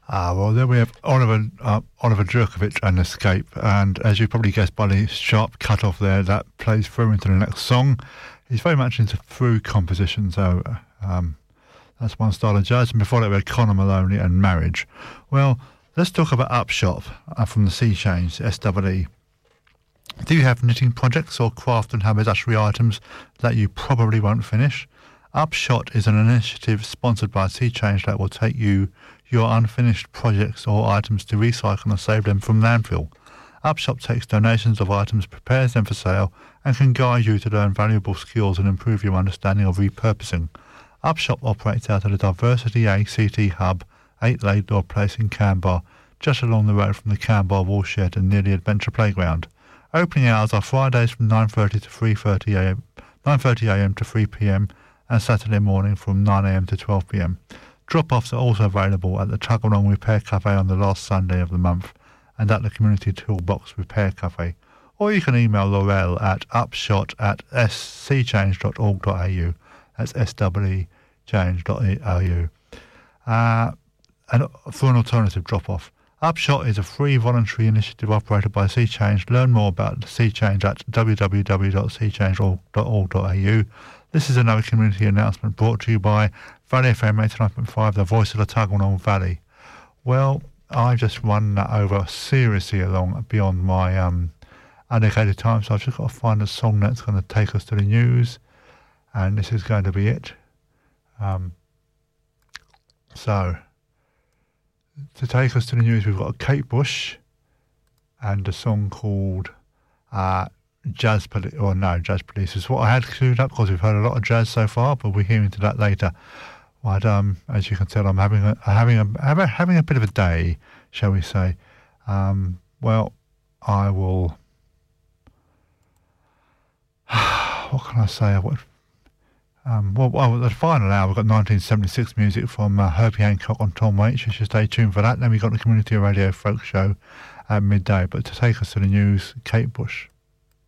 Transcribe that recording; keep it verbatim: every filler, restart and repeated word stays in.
Ah, well, then we have Oliver uh, Oliver Djurkovic and Escape, and as you probably guessed by the sharp cut off there, that plays through into the next song. He's very much into through composition, so um, that's one style of jazz. And before that, we had Conor Maloney and Marriage. Well, let's talk about Upshot uh, from the Sea Change, S W E. Do you have knitting projects or craft and haberdashery items that you probably won't finish? Upshot is an initiative sponsored by Sea Change that will take you your unfinished projects or items to recycle and save them from landfill. Upshot takes donations of items, prepares them for sale, and can guide you to learn valuable skills and improve your understanding of repurposing. Upshot operates out of the Diversity A C T Hub, eight Laidlaw Place in Canberra, just along the road from the Canberra Watershed and near the Adventure Playground. Opening hours are Fridays from nine thirty to three thirty a m, nine thirty a m to three p m, and Saturday morning from nine a m to twelve p m. Drop-offs are also available at the Tuggeranong Repair Cafe on the last Sunday of the month and at the Community Toolbox Repair Cafe. Or you can email Laurel at upshot at s c change dot org dot a u. That's s w e change dot a u. Uh, and for an alternative drop-off. Upshot is a free voluntary initiative operated by Sea Change. Learn more about Sea Change at w w w dot sea change dot org dot a u. This is another community announcement brought to you by Valley F M eighty-nine point five, the voice of the Tuggeranong Valley. Well, I've just run that over seriously along beyond my um, allocated time, so I've just got to find a song that's going to take us to the news, and this is going to be it. Um, so... To take us to the news, we've got Kate Bush and a song called uh, Jazz Police, or no, Jazz Police is what I had queued up because we've heard a lot of jazz so far, but we'll hear into that later. But um, as you can tell, I'm having a having a having a bit of a day, shall we say? Um, well, I will. What can I say? What? Um, well, well, the final hour, we've got nineteen seventy-six music from uh, Herbie Hancock and Tom Waits. You should stay tuned for that. Then we've got the Community Radio Folk Show at midday. But to take us to the news, Kate Bush.